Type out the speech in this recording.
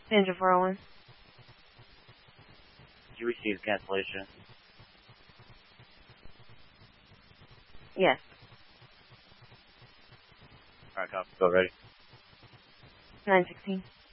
Ninja 401. Did you receive cancellation? Yes. Alright, copy. Go ready. 916.